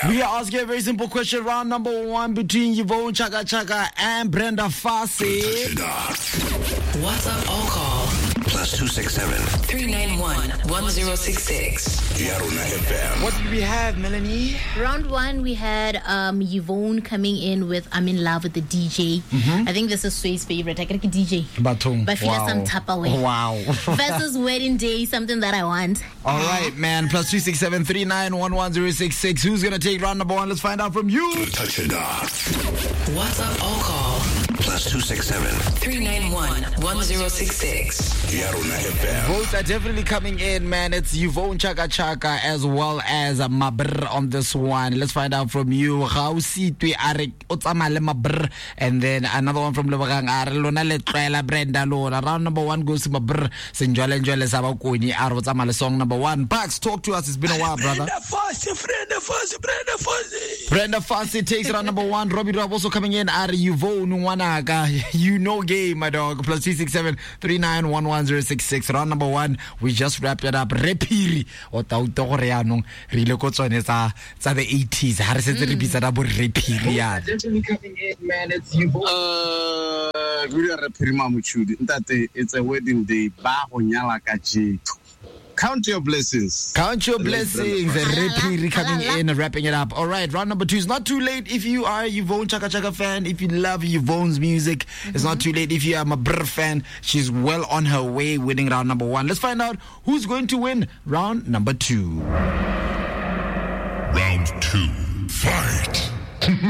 We are asking a very simple question. Round number 1 between Yvonne Chaka Chaka and Brenda Fassie. What's up, all call? +267 391 1066. Yaruna FM. What did we have, Melanie? Round 1, we had Yvonne coming in with I'm in love with the DJ. I think this is Sway's favorite. I get a DJ. Batum. But feel some tap away. Wow. Versus Wedding Day, something that I want. All right, man. +267 391 1066. Who's going to take round number 1? Let's find out from you. Touch it off. What's up, all call? +267 391 1066. Yaruna FM. Votes are definitely coming in, man. It's Yvonne Chaka Chaka as well as Mabr on this one. Let's find out from you. Gausitwe Arik Otsamale Mabr. And then another one from Lebagang Are Lona Letrela Brenda Lona. Round number 1 goes to Mabr. Sinjole Njole Sabakuni Are Otsamale song number 1. Pax, talk to us. It's been a while, brother. Brenda Fassie takes round number 1. Robbie Rob also coming in. Are Yvonne Wanaga. You know game, my dog. +267 391 1066. Round number 1. We just wrapped it up. Repiri. Otautoreanong. Rilokotsone sa the 80s. How does it repeat that about Repiri? Definitely coming in, man. It's Yvonne. It's a wedding day. Count your blessings. Count your blessings. Repiri coming in and wrapping it up. All right, round number 2. It's not too late if you are a Yvonne Chaka Chaka fan. If you love Yvonne's music, it's not too late. If you are a Brr fan, she's well on her way winning round number 1. Let's find out who's going to win round number 2. Round 2. Fight.